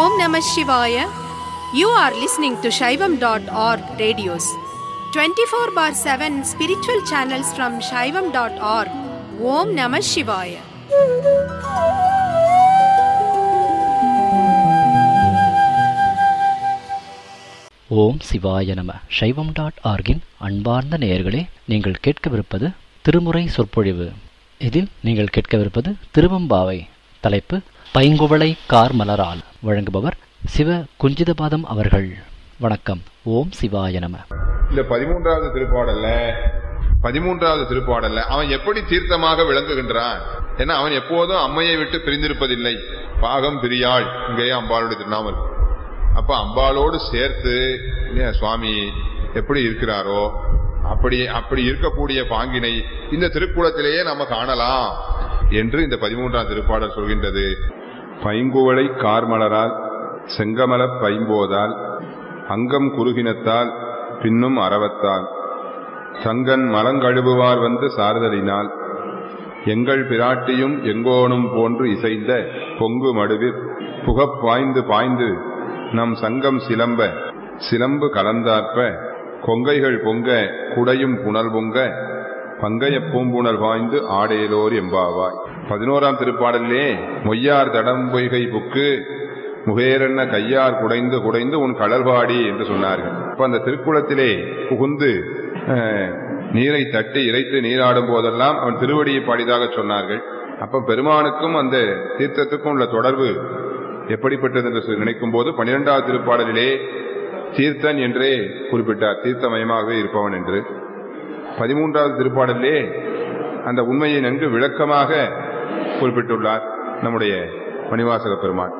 Om Namah Shivaya. You are listening to Shaivam.org radios. 24/7 spiritual channels from Shaivam.org. Om Namah Shivaya. ஓம் சிவாய நம. சைவம்.org-இன் அன்பார்ந்த நேயர்களே, நீங்கள் கேட்கவிருப்பது திருமுறை சொற்பொழிவு. இதில் நீங்கள் கேட்கவிருப்பது திருவம்பாவை. தலைப்பு பைங்குவளை கார்மலரால். வழங்குபவர் சிவ குஞ்சிதபாதம் அவர்கள். வணக்கம். ஓம் சிவாய நம. இந்த 13வது திருப்பாடல்ல அவன் எப்படி தீர்த்தமாக விளங்குகின்றான்? ஏன்னா அவன் எப்போதும் அம்மையை விட்டு பிரிந்திருப்பதில்லை. பாகம் பிரியாள், இங்கேயே அம்பாளுடைய திருநாமம் இருக்கு. அப்ப அம்பாளோடு சேர்த்து சுவாமி எப்படி இருக்கிறாரோ அப்படி இருக்கக்கூடிய பாங்கினை இந்த திருக்குளத்திலேயே நம்ம காணலாம் என்று இந்த 13ஆம் திருப்பாடல் சொல்கின்றது. பைங்குவளை கார்மலரால் செங்கமல பைம்போதால் அங்கம் குறுகினத்தால் பின்னும் அரவத்தால் சங்கன் மலங்கழுவுவார் வந்து சார்தலினால் எங்கள் பிராட்டியும் எங்கோனும் போன்று இசைந்த பொங்கு மடுவிற் புகப் பாய்ந்து பாய்ந்து நம் சங்கம் சிலம்பு கலந்தார்ப்ப கொங்கைகள் பொங்க குடையும் புனல் பொங்க பங்கைய பூம்புணல் பாய்ந்து ஆடேலோர் எம்பாவாய். 11ஆம் திருப்பாடலே மொய்யார் தடம் பொய்கை புக்கு முகேரென்ன கையார் குடைந்து குடைந்து உன் கடல்பாடி என்று சொன்னார்கள். அப்ப அந்த திருக்குளத்திலே புகுந்து நீரை தட்டி இறைத்து நீராடும் போதெல்லாம் அவன் திருவடியை பாடிதாக சொன்னார்கள். அப்ப பெருமானுக்கும் அந்த தீர்த்தத்துக்கும் உள்ள தொடர்பு எப்படிப்பட்டது என்று நினைக்கும் போது 12வது திருப்பாடலிலே தீர்த்தன் என்றே குறிப்பிட்டார், தீர்த்தமயமாகவே இருப்பவன் என்று. 13வது திருப்பாடலிலே அந்த உண்மையை நன்கு விளக்கமாக குறிப்பிட்டுள்ளார் நம்முடைய மணிவாசக பெருமான்.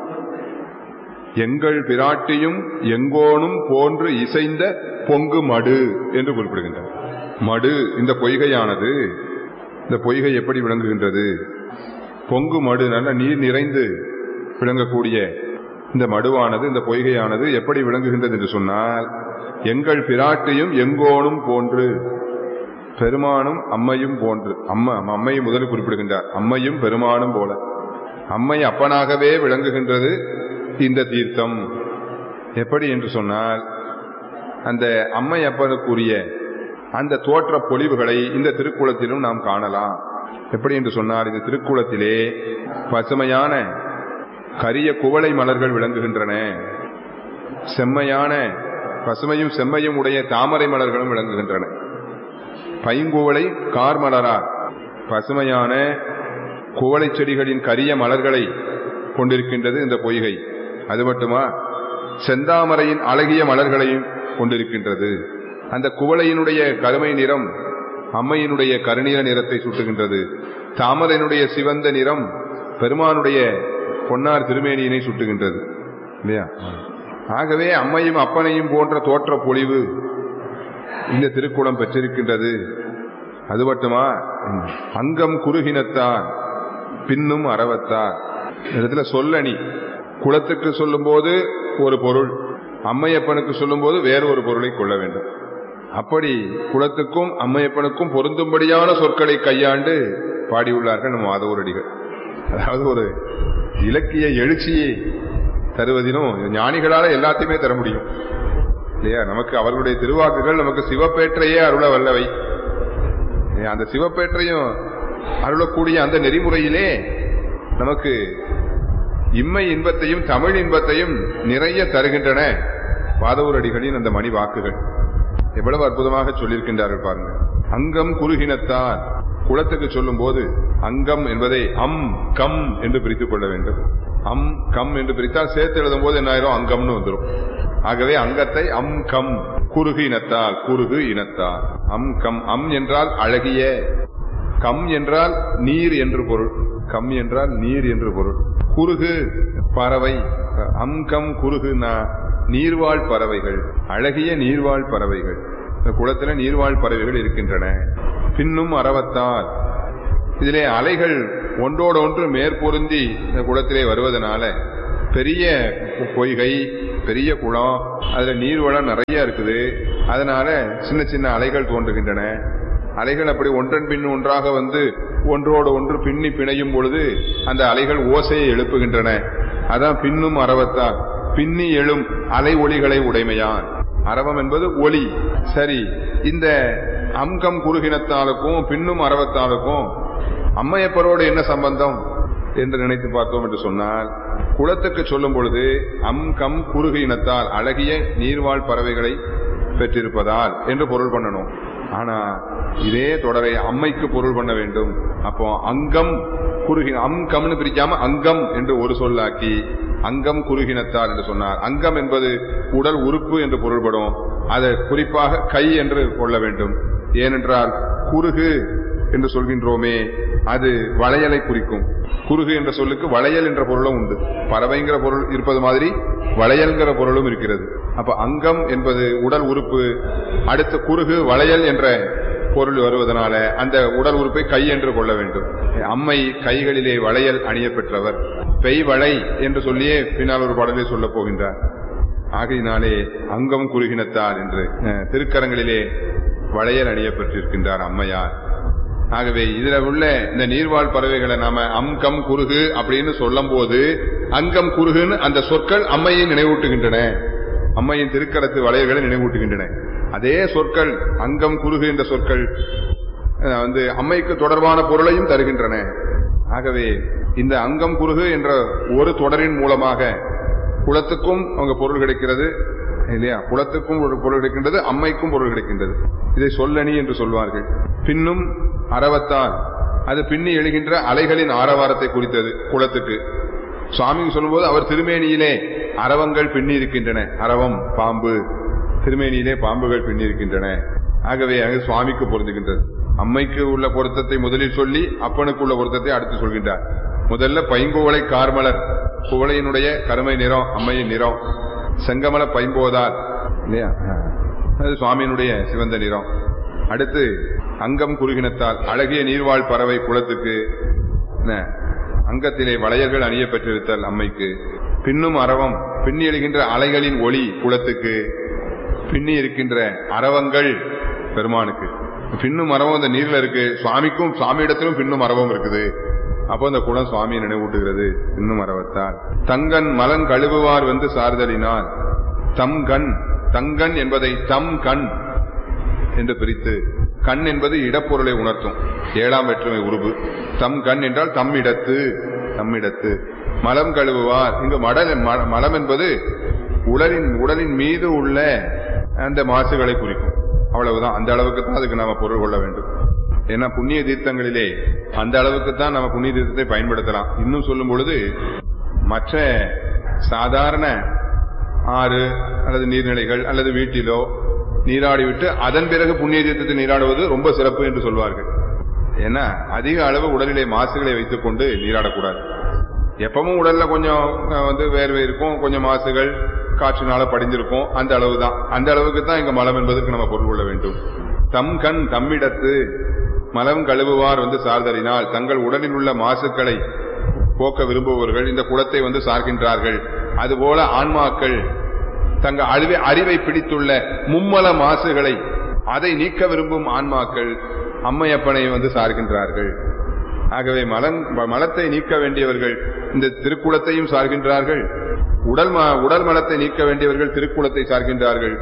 எங்கள் பிராட்டியும் எங்கோனும் போன்று இசைந்த பொங்கு மடு என்று குறிப்பிடுகின்றார். மடு இந்த பொய்கையானது, இந்த பொய்கை எப்படி விளங்குகின்றது? பொங்கு மடு, நல்ல நீர் நிறைந்து விளங்கக்கூடிய இந்த மடுவானது, இந்த பொய்கையானது எப்படி விளங்குகின்றது என்று சொன்னால், எங்கள் பிராட்டியும் எங்கோனும் போன்று, பெருமானும் அம்மையும் போன்று. அம்மையை முதலில் குறிப்பிடுகின்றார். அம்மையும் பெருமானும் போல அம்மை அப்பனாகவே விளங்குகின்றது இந்த தீர்த்தம். எப்படி என்று சொன்னால், அந்த அம்மை அப்பனுக்குரிய அந்த தோற்ற பொலிவுகளை இந்த திருக்குளத்திலும் நாம் காணலாம். எப்படி என்று சொன்னால், இந்த திருக்குளத்திலே பசுமையான கரிய குவளை மலர்கள் விளங்குகின்றன. செம்மையான பசுமையும் செம்மையும் உடைய தாமரை மலர்களும் விளங்குகின்றன. பைங்குவளை கார்மலரால் பசுமையான குவளை செடிகளின் கரிய மலர்களை கொண்டிருக்கின்றது இந்த பொய்கை. அது மட்டுமா, செந்தாமரையின் அழகிய மலர்களையும் கொண்டிருக்கின்றது. அந்த குவளையினுடைய கருமை நிறம் அம்மையினுடைய கருநீல நிறத்தை சுட்டுகின்றது. தாமரையினுடைய சிவந்த நிறம் பெருமானுடைய பொன்னார் திருமேனியினை சுட்டுகின்றது இல்லையா? ஆகவே அம்மையும் அப்பனையும் போன்ற தோற்ற பொலிவு இந்த திருக்குளம் பெற்றிருக்கின்றது. அது மட்டுமா, அங்கம் குறுகினத்தார் பின்னும் அரவத்தார். இடத்துல சொல்லணி, குளத்துக்கு சொல்லும் போது ஒரு பொருள், அம்மையப்பனுக்கு சொல்லும் போது வேறொரு பொருளை கொள்ள வேண்டும். அப்படி குளத்துக்கும் அம்மையப்பனுக்கும் பொருந்தும்படியான சொற்களை கையாண்டு பாடியுள்ளார்கள் நம் மாதவரடிகள். அதாவது ஒரு இலக்கிய எழுச்சியை தருவதிலும் ஞானிகளால எல்லாத்தையுமே தர முடியும் இல்லையா? நமக்கு அவர்களுடைய திருவாக்குகள் நமக்கு சிவப்பேற்றையே அருள வல்லவை. அந்த சிவப்பேற்றையும் அருளக்கூடிய அந்த நெறிமுறையிலே நமக்கு இம்மை இன்பத்தையும் தமிழ் இன்பத்தையும் நிறைய தருகின்றன வாதவூரடிகளின் அந்த மணி வாக்குகள். எவ்வளவு அற்புதமாக சொல்லியிருக்கின்றார்கள் பாருங்க. அங்கம் குறுகினத்தார், குளத்துக்கு சொல்லும் போது அங்கம் என்பதை அம் கம் என்று பிரித்துக் கொள்ள வேண்டும். அம் கம் என்று பிரித்தால் சேர்த்து எழுதும் போது என்ன ஆயிரும்? அங்கம்னு வந்துடும். ஆகவே அங்கத்தை அம் கம், குறுகு இனத்தால், குறுகு இனத்தால். அம் கம், அம் என்றால் அழகிய, கம் என்றால் நீர் என்று பொருள், கம் என்றால் நீர் என்று பொருள். குறுகு பறவை, அம் கம் குறுகு நீர்வாழ் பறவைகள், அழகிய நீர்வாழ் பறவைகள். இந்த குளத்தில் நீர்வாழ் பறவைகள் இருக்கின்றன. பின்னும் அரவத்தால், இதிலே அலைகள் ஒன்றோடு ஒன்று மேற்பொருந்தி இந்த குளத்திலே வருவதனால பெரிய பொய்கை, பெரிய குளம், அதுல நீர்வளம் நிறைய இருக்குது. அதனால சின்ன சின்ன அலைகள் தோன்றுகின்றன. அலைகள் அப்படி ஒன்றன் பின் ஒன்றாக வந்து ஒன்றோடு ஒன்று பின்னி பிணையும் பொழுது அந்த அலைகள் ஓசையை எழுப்புகின்றன. அதான் பின்னும் அரவத்தால் பின்னி எழும் அலை ஒளிகளை உடைமையான். அரவம் என்பது ஒளி. சரி, இந்த அம்கம் குறுகினத்தாலுக்கும் பின்னும் அரவத்தாலுக்கும் அம்மையப்பரோடு என்ன சம்பந்தம் என்று நினைத்து பார்த்தோம் என்று சொன்னால், குளத்துக்கு சொல்லும் பொழுது அம்கம் குறுகினத்தால் அழகிய நீர்வாழ் பறவைகளை பெற்றிருப்பதால் என்று பொருள் பண்ணணும். ஆனா இதே தொடரை அம்மைக்கு பொருள் பண்ண வேண்டும். அப்போ அங்கம் குறுகின, அம்கம்னு பிரிக்காம அங்கம் என்று ஒரு சொல்லாக்கி அங்கம் குறுகினத்தால் என்று சொன்னார். அங்கம் என்பது உடல் உறுப்பு என்று பொருள்படும். அதை குறிப்பாக கை என்று கொள்ள வேண்டும். ஏனென்றால் குறுகு என்று சொல்கின்றோமே, அது வளையலை குறிக்கும். குறுகு என்ற சொல்லுக்கு வளையல் என்ற பொருளும் உண்டு. பறவைங்கிற பொருள் இருப்பது மாதிரி வளையல்கிற பொருளும் இருக்கிறது. அப்ப அங்கம் என்பது உடல் உறுப்பு. அடுத்த குறுகு வளையல் என்ற பொருள் வருவதனால அந்த உடல் உறுப்பை கை என்று கொள்ள வேண்டும். அம்மை கைகளிலே வளையல் அணிய பெற்றவர். பெய் வளை என்று சொல்லியே பின்னால் ஒரு பாடலை சொல்ல போகின்றார். ஆகையினாலே அங்கம் குறுகினத்தார் என்று திருக்கரங்களிலே வளையல் அணிய பெற்றிருக்கின்றார் அம்மையார். ஆகவே இதுல உள்ள இந்த நீர்வாழ் பறவைகளை நாம அம்கம் குறுகு அப்படின்னு சொல்லும் போது அங்கம் குறுகுன்னு அந்த சொற்கள் அம்மையை நினைவூட்டுகின்றன. அம்மையின் திருக்கரத்து வளையல்களை நினைவூட்டுகின்றன. அதே சொற்கள் அங்கம் குறுகு என்ற சொற்கள் அம்மைக்கு தொடர்பான பொருளையும் தருகின்றன. ஆகவே இந்த அங்கம் குறுகு என்ற ஒரு தொடரின் மூலமாக குளத்துக்கும் அவங்க பொருள் கிடைக்கிறது இல்லையா? குளத்துக்கும் ஒரு பொருள் கிடைக்கின்றது, அம்மைக்கும் பொருள் கிடைக்கின்றது. இதை சொல்லணி என்று சொல்வார்கள். பின்னும் அரவத்தால் அது பின்னி எழுகின்ற அலைகளின் ஆரவாரத்தை குறித்தது குளத்துக்கு. சுவாமிக்கு சொல்லும்போது அவர் திருமேனியிலே அரவங்கள் பின்னி இருக்கின்றன. அரவம் பாம்பு, திருமேனியிலே பாம்புகள் பின்னி இருக்கின்றன. ஆகவே அது சுவாமிக்கு பொருந்துகின்றது. அம்மைக்கு உள்ள பொருத்தத்தை முதலில் சொல்லி அப்பனுக்கு உள்ள பொருத்தத்தை அடுத்து சொல்கின்றார். முதல்ல பைங்குவளை கார்மலர், குவளையினுடைய கருமை நிறம் அம்மையின் நிறம். செங்கமல பைம்போதால் இல்லையா, அது சுவாமியினுடைய சிவந்த நிறம். அடுத்து அங்கம் குறுகினத்தால் அழகிய நீர்வாழ் பறவை குளத்துக்கு அங்கத்திலே வளையல்கள் அணிய பெற்றிருத்தல் அம்மைக்கு. பின்னும் அரவம் பின்னி எழுகின்ற அலைகளின் ஒளி குளத்துக்கு. பின்னி இருக்கின்ற அரவங்கள் பெருமானுக்கு. பின்னும் அரவம் அந்த நீர்ல இருக்கு. சுவாமிக்கும் சுவாமியிடத்திலும் பின்னும் அரவம் இருக்குது. அப்போ அந்த குளம் சுவாமியை நினைவூட்டுகிறது பின்னும் அரவத்தால். தங்கன் மலன் கழுவுவார் வந்து சார்தலினால் தம் கண், தங்கன் என்பதை தம் கண் என்று பிரித்து, கண் என்பது இடப்பொருளை உணர்த்தும் 7ஆம் வேற்றுமை உருபு. தம் கண் என்றால் தம்மிடத்து, தம்மிடத்து. மலம் கழுவுவார், இங்கு மலம் என்பது உடலின் மீது உள்ள அந்த மாசுகளை குறிக்கும். அவ்வளவுதான். அந்த அளவுக்கு தான் அதுக்கு நாம பொருள் கொள்ள வேண்டும். ஏன்னா புண்ணிய தீர்த்தங்களிலே அந்த அளவுக்கு தான் நம்ம புண்ணிய தீர்த்தத்தை பயன்படுத்தலாம். இன்னும் சொல்லும் பொழுது மற்ற சாதாரண ஆறு அல்லது நீர்நிலைகள் அல்லது வீட்டிலோ நீராடி விட்டு அதன் பிறகு புண்ணிய தீர்த்தத்தை நீராடுவது ரொம்ப சிறப்பு என்று சொல்வார்கள். ஏன்னா அதிக அளவு உடலிலே மாசுகளை வைத்துக் கொண்டு நீராடக்கூடாது. எப்பவும் உடல்ல கொஞ்சம் வேர்வை இருக்கும், கொஞ்சம் மாசுகள் காற்றினால படிந்திருக்கும். அந்த அளவு தான். அந்த அளவுக்கு தான் இங்க மலம் என்பதற்கு நம்ம பொருள் கொள்ள வேண்டும். தம் கண் தம்மிடத்து மலம் கழுவுவார் வந்து சார்தலினால், தங்கள் உடலில் உள்ள மாசுக்களை போக்க விரும்புபவர்கள் இந்த குளத்தை சார்கின்றார்கள். அதுபோல ஆன்மாக்கள் தங்கள் அறிவை பிடித்துள்ள மும்மல மாசுகளை அதை நீக்க விரும்பும் ஆன்மாக்கள் அம்மையப்பனை சார்கின்றார்கள். ஆகவே மலத்தை நீக்க வேண்டியவர்கள் இந்த திருக்குளத்தையும் சார்கின்றார்கள். உடல் மலத்தை நீக்க வேண்டியவர்கள் திருக்குளத்தை சார்கின்றார்கள்.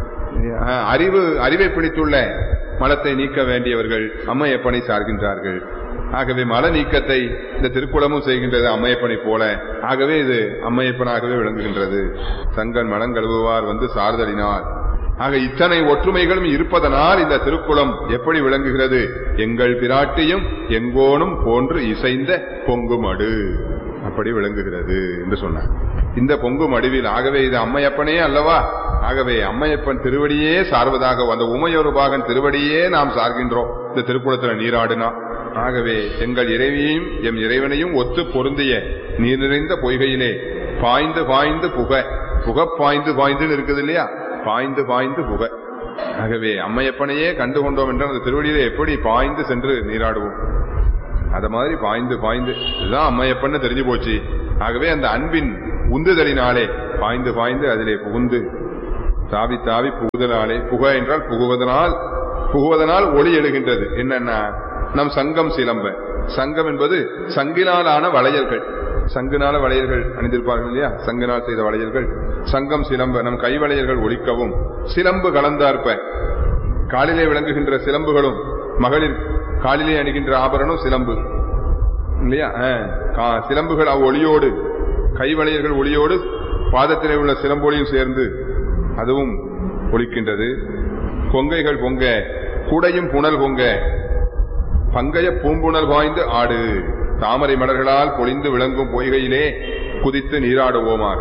அறிவை பிடித்துள்ள மலத்தை நீக்க வேண்டியவர்கள் அம்மையப்பனை சார்கின்றார்கள். ஆகவே மல நீக்கத்தை இந்த திருக்குளமும் செய்கின்றது அம்மையப்பனை போல. ஆகவே இது அம்மையப்பனாகவே விளங்குகின்றது. தங்கன் மலம் கழுவுவார் வந்து சார்தலினால். ஆக இத்தனை ஒற்றுமைகளும் இருப்பதனால் இந்த திருக்குளம் எப்படி விளங்குகிறது? எங்கள் பிராட்டியும் எங்கோனும் போன்று இசைந்த பொங்கு மடு அப்படி விளங்குகிறது என்று சொன்னார். இந்த பொங்கு மடுவில் ஆகவே இது அம்மையப்பனே அல்லவா? ஆகவே அம்மையப்பன் திருவடியே சார்வதாக அந்த உமையொரு பாகன் திருவடியே நாம் சார்கின்றோம் இந்த திருக்குளத்தில் நீராடினா. ஆகவே எங்கள் இறைவியையும் எம் இறைவனையும் ஒத்து பொருந்திய நீர் நிறைந்த பொய்கையிலே பாய்ந்து பாய்ந்து புக பாய்ந்து பாய்ந்துன்னு இருக்குது இல்லையா? பாய்ந்து பாய்ந்து புக. ஆகவே அம்மையப்பனையே கண்டு கொண்டோம் என்றால் அந்த திருவடியிலே எப்படி பாய்ந்து சென்று நீராடுவோம்? அத மாதிரி பாய்ந்து பாய்ந்து இதுதான் அம்மையப்பன்னு தெரிஞ்சு போச்சு. ஆகவே அந்த அன்பின் உந்துதலினாலே பாய்ந்து பாய்ந்து அதிலே புகுந்து தாவி தாவி புகுதலாலே, புக என்றால் புகுவதனால் ஒளி எழுகின்றது. என்னன்னா நம் சங்கம் சிலம்ப. சங்கம் என்பது சங்கிலாலான வளையல்கள். சங்குனால வளையல்கள் அணிந்திருப்பார்கள் இல்லையா, சங்குனால் செய்த வளையல்கள், சங்கம் சிலம்ப, நம் கை வளையல்கள் ஒலிக்கவும், சிலம்பு கலந்தார்ப்ப, காலிலே விளங்குகின்ற சிலம்புகளும், மகளிர் காலிலே அணிகின்ற ஆபரணம் சிலம்பு இல்லையா, சிலம்புகள் ஒளியோடு, கை வளையல்கள் ஒளியோடு பாதத்திலே உள்ள சிலம்பொலியும் சேர்ந்து அதுவும் ஒலிக்கின்றது. கொங்கைகள் பொங்க, குடையும் புனல் பொங்க, பங்கைய பூம்புணல் வாய்ந்து ஆடு, தாமரை மலர்களால் பொழிந்து விளங்கும் பொய்கையிலே குதித்து நீராடுவோமாக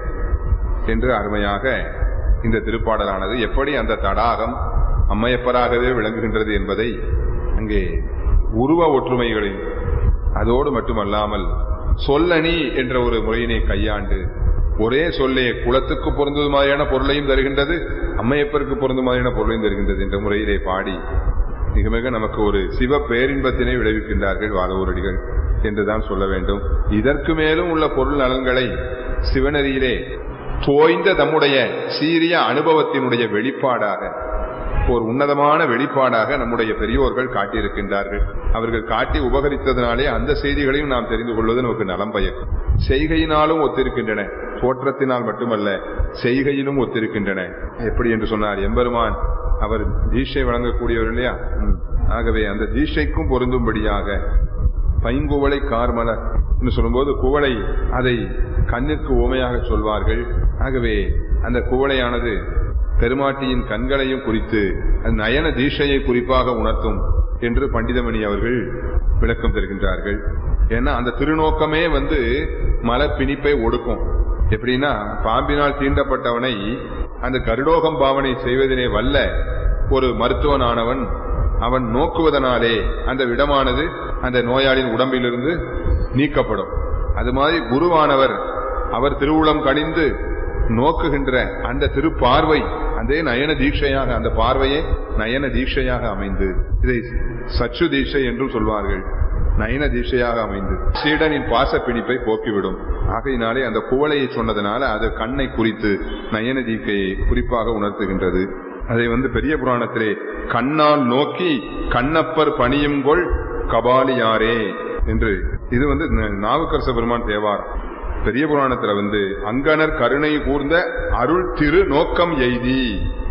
என்று அருமையாக இந்த திருப்பாடலானது எப்படி அந்த தடாகம் அம்மையப்பராகவே விளங்குகின்றது என்பதை அங்கே உருவ ஒற்றுமைகளில், அதோடு மட்டுமல்லாமல் சொல்லணி என்ற ஒரு முறையினை கையாண்டு ஒரே சொல்லே குலத்துக்கு பொருந்துமாயான பொருளையும் தருகின்றது, அம்மையப்பருக்கு பொருந்துமாயான பொருளையும் தருகின்றது என்ற முறையிலே பாடி மிக மிக நமக்கு ஒரு சிவ பேரின்பத்தினை விளைவிக்கின்றார்கள் வாதவூரடிகள் என்றுதான் சொல்ல வேண்டும். இதற்கு மேலும் உள்ள பொருள் நலன்களை சிவனரியிலே தோய்ந்த தம்முடைய சீரிய அனுபவத்தினுடைய வெளிப்பாடாக, ஒரு உன்னதமான வெளிப்பாடாக நம்முடைய பெரியோர்கள் காட்டியிருக்கின்றார்கள். அவர்கள் காட்டி உபகரித்ததனாலே அந்த செய்திகளையும் நாம் தெரிந்து கொள்வது நமக்கு நலம் பயக்கும். செய்கையினாலும் ஒத்திருக்கின்றன, தோற்றத்தினால் மட்டுமல்ல செய்கையிலும் ஒத்திருக்கின்றன. எப்படி என்று சொன்னார் எம்பெருமான், அவர் தீட்சை வழங்கக்கூடியவர் இல்லையா, ஆகவே அந்த தீட்சைக்கும் பொருந்தும்படியாக பைங்குவளை கார்மலர் என்று சொல்லும்போது குவளை அதை கண்ணிற்கு ஓமையாக சொல்வார்கள். ஆகவே அந்த குவளையானது பெருமாட்டியின் கண்களையும் குறித்து நயன தீட்சையை குறிப்பாக உணர்த்தும் என்று பண்டிதமணி அவர்கள் விளக்கம் தருகின்றார்கள். ஏன்னா அந்த திருநோக்கமே மலப்பிணிப்பை ஒடுக்கும். எப்படின்னா, பாம்பினால் தீண்டப்பட்டவனை அந்த கருடோகம் பாவனை செய்வதிலே வல்ல ஒரு மருத்துவனானவன் அவன் நோக்குவதனாலே அந்த விடமானது அந்த நோயாளியின் உடம்பிலிருந்து நீக்கப்படும். அது மாதிரி குருவானவர் அவர் திருவுளம் கணிந்து நோக்குகின்ற அந்த திருப்பார்வை அதே நயன தீட்சையாக, அந்த பார்வையே நயன தீட்சையாக அமைந்து, இதை சச்சு தீட்சை என்றும் சொல்வார்கள், நயன தீட்சையாக அமைந்து சீடனின் பாச பிடிப்பை போக்கிவிடும். ஆகையினாலே அந்த குவளையை சொன்னதனால அது கண்ணை குறித்து நயன தீட்சையை குறிப்பாக உணர்த்துகின்றது. அதை பெரிய புராணத்திலே கண்ணால் நோக்கி கண்ணப்பர் பணியுங்கொள் கபாலியாரே என்று, இது நாவுக்கரச பெருமான் தேவாரம். பெரிய புராணத்துல அங்கனர் கருணை கூர்ந்த அருள் திரு நோக்கம் எய்தி,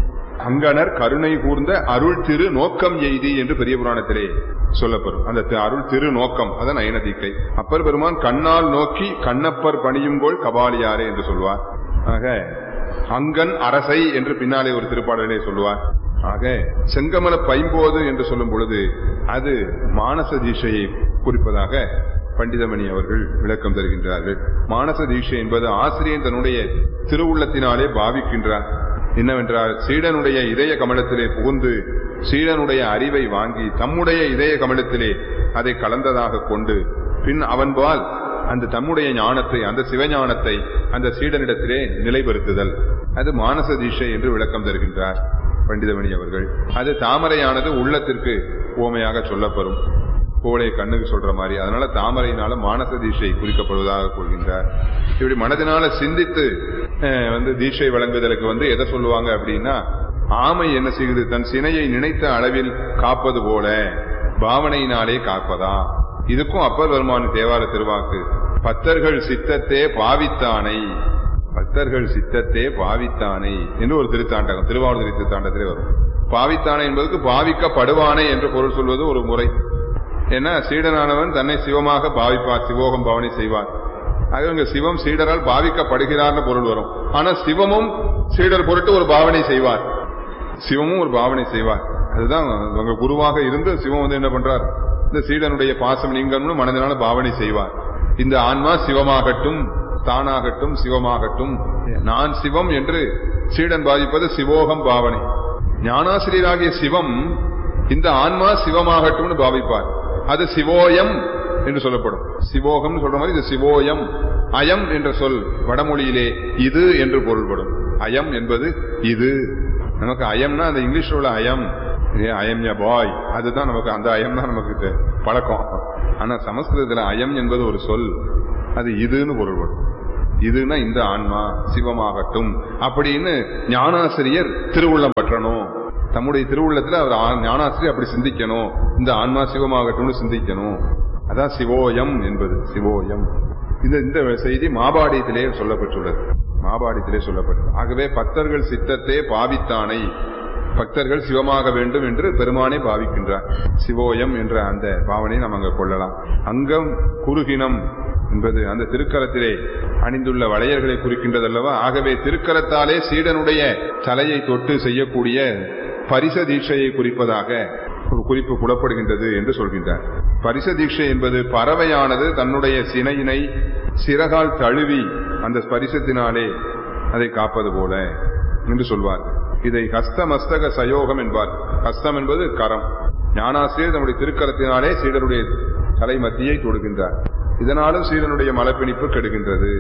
அங்கனர் கருணை கூர்ந்த அருள் திரு நோக்கம் எய்தி என்று பெரிய புராணத்திலே சொல்லப்படும். அந்த அருள் திரு நோக்கம் அதான் நயன தீக்கை. அப்பர் பெருமான் கண்ணால் நோக்கி கண்ணப்பர் பணியுங்கோள் கபாலியாரே என்று சொல்வார். ஆக அங்கன் அரசை என்று பின்னாலே ஒரு திருப்பாடலே சொல்லுவார். ஆக செங்கமல பைம்போது என்று சொல்லும் பொழுது அது மானச தீட்சையை குறிப்பதாக பண்டிதமணி அவர்கள் விளக்கம் தருகின்றார்கள். மானச தீட்சை என்பது ஆசிரியன் தன்னுடைய திருவுள்ளத்தினாலே பாவிக்கின்றார். என்னவென்றால், சீடனுடைய இதய கமலத்திலே புகுந்து சீடனுடைய அறிவை வாங்கி தம்முடைய இதய கமலத்திலே அதை கலந்ததாக கொண்டு பின் அவன்பால் அந்த தம்முடைய ஞானத்தை, அந்த சிவஞானத்தை அந்த சீடனிடத்திலே நிலைபெறுத்துதல், அது மானச தீட்சை என்று விளக்கம் தருகின்றார் பண்டிதமணி அவர்கள். அது தாமரையானது உள்ளத்திற்கு ஓமையாக சொல்லப்படும், கோளை கண்ணுக்கு சொல்ற மாதிரி. அதனால தாமரையினால மானச தீட்சை குறிக்கப்படுவதாக கொள்கின்றார். இப்படி மனதினால சிந்தித்து தீட்சை வழங்குதலுக்கு எதை சொல்லுவாங்க அப்படின்னா, ஆமை என்ன செய்யுது, தன் சினையை நினைத்த அளவில் காப்பது போல பாவனையினாலே காப்பதா. இதுக்கும் அப்பர் பெருமான் தேவார திருவாக்கு, பத்தர்கள் சித்தத்தே பாவித்தானை, பக்தர்கள் சித்தத்தே பாவித்தானை என்று ஒரு திருத்தாண்டகம் திருவாவூர் திருத்தாண்டத்திலே வரும். பாவித்தானை என்பதற்கு பாவிக்கப்படுவானை என்று பொருள் சொல்வது ஒரு முறை. ஏன்னா சீடனானவன் தன்னை சிவமாக பாவிப்பார், சிவோகம் பாவனை செய்வார். ஆக சிவம் சீடரால் பாவிக்கப்படுகிறார்னு பொருள் வரும். ஆனா சிவமும் சீடர் பொருட்டு ஒரு பாவனை செய்வார், சிவமும் ஒரு பாவனை செய்வார். அதுதான் உங்க குருவாக இருந்து சிவம் என்ன பண்றார், இந்த சீடனுடைய பாசம் நீங்கன்னு மனதினால பாவனை செய்வார். இந்த ஆன்மா சிவமாகட்டும், தானாகட்டும், சிவமாகட்டும், நான் சிவம் என்று சீடன் பாவிப்பது சிவோகம் பாவனை. ஞானாசிரியராகிய சிவம் இந்த ஆன்மா சிவமாகட்டும்னு பாவிப்பார், அது சிவோயம் என்று சொல்லப்படும். சிவோகம் சொல்ற மாதிரி இது சிவோயம். அயம் என்ற சொல் வடமொழியிலே இது என்று பொருள்படும். அயம் என்பது இது. நமக்கு அயம்னா அந்த இங்கிலீஷ்ல உள்ள அயம், ஐஎம் எ பாய், அதுதான் நமக்கு, அந்த அயம் தான் நமக்கு பழக்கம். ஆனா சமஸ்கிருதத்துல அயம் என்பது ஒரு சொல், அது இதுன்னு பொருள்படும். இதுனா இந்த ஆன்மா சிவமாகட்டும் அப்படின்னு ஞானாசிரியர் திருவுள்ளம் பற்றணும். தம்முடைய திருவுள்ளத்துல அவர் ஞானாசிரியர் அப்படி சிந்திக்கணும், இந்த ஆன்மா சிவமாகட்டும்னு சிந்திக்கணும். அதான் சிவோயம் என்பது, சிவோயம். இந்த செய்தி மாபாடியத்திலே சொல்லப்பட்டுள்ளது. மாபாடியத்திலே சொல்லப்பட்டது. ஆகவே பக்தர்கள் சித்தத்தை பாவித்தானை, பக்தர்கள் சிவமாக வேண்டும் என்று பெருமானே பாவிக்கின்றார். சிவோயம் என்ற அந்த பாவனை நாம் அங்க கொள்ளலாம். அங்கம் குருகினம் என்பது அந்த திருக்கரத்திலே அணிந்துள்ள வளையல்களை குறிக்கின்றதல்லவா. ஆகவே திருக்கரத்தாலே சீடனுடைய தலையை தொட்டு செய்யக்கூடிய பரிச தீட்சையை குறிப்பதாக ஒரு குறிப்பு புலப்படுகின்றது என்று சொல்கின்றார். பரிச தீட்சை என்பது பறவையானது தன்னுடைய சினையினை சிறகால் தழுவி அந்த ஸ்பரிசத்தினாலே அதை காப்பது போல என்று சொல்வார்கள். இதை ஹஸ்தமஸ்தக சயோகம் என்பார். ஹஸ்தம் என்பது கரம். ஞானாசிரியர் தன்னுடைய திருக்கரத்தினாலே சீடருடைய தலை மத்தியை தொடுகின்றார். இதனாலும் சீடனுடைய மலப்பிணிப்பு கெடுகின்றது.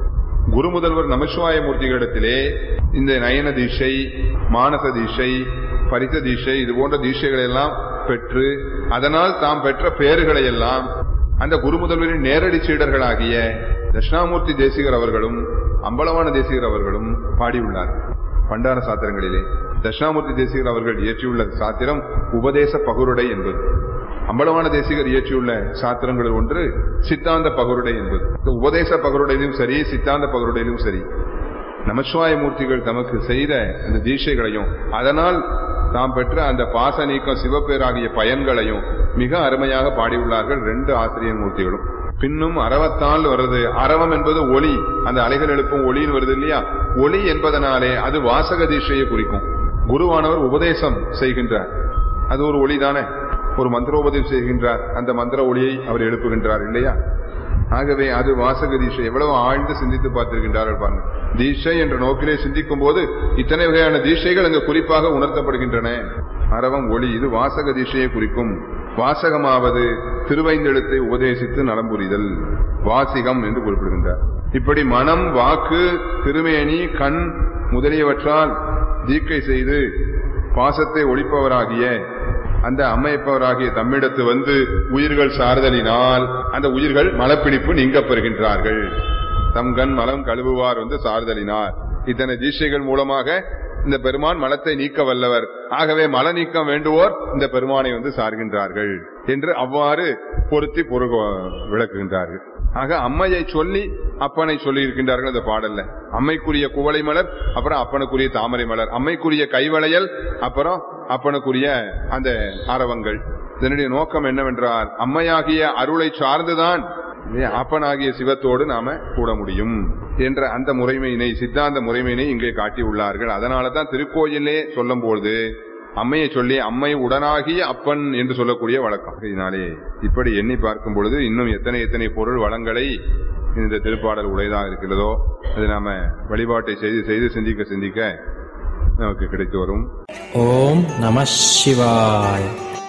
குரு முதல்வர் நமசிவாய மூர்த்திகளிடத்திலே இந்த நயன தீட்சை, மானச தீட்சை, பரிச தீட்சை இது போன்ற தீட்சைகளை எல்லாம் பெற்று அதனால் தாம் பெற்ற பெயர்களை எல்லாம் அந்த குரு முதல்வரின் நேரடி சீடர்களாகிய தட்சிணாமூர்த்தி தேசிகர் அவர்களும் அம்பலவான தேசிகர் அவர்களும் பாடியுள்ளார். பண்டார சாத்திரங்களிலே தட்சிணாமூர்த்தி தேசிகர் அவர்கள் இயற்றியுள்ள சாத்திரம் உபதேச பகுருடை என்பது. அம்பலவான தேசிகர் இயற்றியுள்ள சாத்திரங்கள் ஒன்று சித்தாந்த பகுருடை என்பது. உபதேச பகுருடையிலும் சரி, சித்தாந்த பகுருடையிலும் சரி, நமசிவாய மூர்த்திகள் தமக்கு செய்த அந்த தீட்சைகளையும் அதனால் தாம் பெற்ற அந்த பாச நீக்கம் சிவப்பேராகிய பயன்களையும் மிக அருமையாக பாடியுள்ளார்கள் ரெண்டு ஆசிரியர் மூர்த்திகளும். பின்னும் அறவத்தால் வருது. அறவம் என்பது ஒளி, அந்த அலைகள் எழுப்பும் ஒளின்னு வருது இல்லையா. ஒளி என்பதனாலே அது வாசக தீட்சையை குறிக்கும். குருவானவர் உபதேசம் செய்கின்றார், அது ஒரு ஒளி தானே. ஒரு மந்திரோபதேசம் செய்கின்றார், அந்த மந்திர ஒளியை அவர் எழுப்புகின்றார் இல்லையா. ஆகவே அது வாசக தீட்சை. எவ்வளவு ஆழ்ந்து சிந்தித்து பார்த்திருக்கின்றார்கள் பாருங்க. தீட்சை என்ற நோக்கிலே சிந்திக்கும் போது இத்தனை வகையான தீட்சைகள் அங்கு குறிப்பாக உணர்த்தப்படுகின்றன. அறவம் ஒளி, இது வாசக தீட்சையை குறிக்கும். வாசகமாவது திருவைந்தெழுத்தை உபதேசித்து நலம்புரிதல், வாசிகம் என்று குறிப்பிடுகின்றார். இப்படி மனம், வாக்கு, திருமேனி, கண் முதலியவற்றால் தீட்சை செய்து பாசத்தை ஒழிப்பவராகிய அந்த அம்மையப்பவராகிய தம்மிடத்து வந்து உயிர்கள் சார்தலினால் அந்த உயிர்கள் மலப்பிடிப்பு நீங்க பெறுகின்றார்கள். தம் கண் மலம் கழுவுவார் வந்து சார்தலினார். இத்தனை தீட்சைகள் மூலமாக இந்த பெருமான் மலத்தை நீக்க வல்லவர். ஆகவே மல நீக்கம் வேண்டுவோர் இந்த பெருமானை வந்து சார்கின்றார்கள் என்று அவ்வாறு பொருத்தி விளக்குகின்றார்கள். ஆக அம்மையை சொல்லி அப்பனை சொல்லி இருக்கின்றார்கள் அந்த பாடல்ல. அம்மைக்குரிய குவளை மலர், அப்புறம் அப்பனுக்குரிய தாமரை மலர், அம்மைக்குரிய கைவளையல், அப்புறம் அப்பனுக்குரிய அந்த ஆரவங்கள். இதனுடைய நோக்கம் என்னவென்றால் அம்மையாகிய அருளை சார்ந்துதான் அப்பனாகிய சிவத்தோடு நாம கூட முடியும் என்ற அந்த முறைமையினை, சித்தாந்த முறைமையினை இங்கே காட்டியுள்ளார்கள். அதனாலதான் திருக்கோயிலே சொல்லும் பொழுது அம்மையை சொல்லி அம்மை உடனாகிய அப்பன் என்று சொல்லக்கூடிய வழக்கம். இதனாலே இப்படி எண்ணி பார்க்கும் பொழுது இன்னும் எத்தனை எத்தனை பொருள் வளங்களை இந்த திருப்பாடல் உடையதாக இருக்கிறதோ அது நாம வழிபாட்டை செய்து செய்து சிந்திக்க சிந்திக்க நமக்கு கிடைத்து வரும். ஓம் நம சிவாய.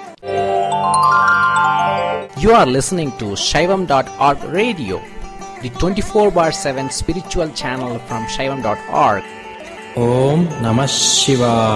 You are listening to Shaivam.org radio, the 24/7 spiritual channel from Shaivam.org. Om Namah Shivaya.